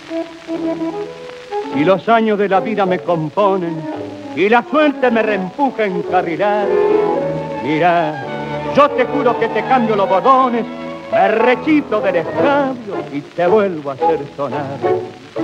Y los años de la vida me componen y la suerte me reempuja a encarrilar. Mira, yo te juro que te cambio los bordones, me rechito del escabio y te vuelvo a hacer sonar.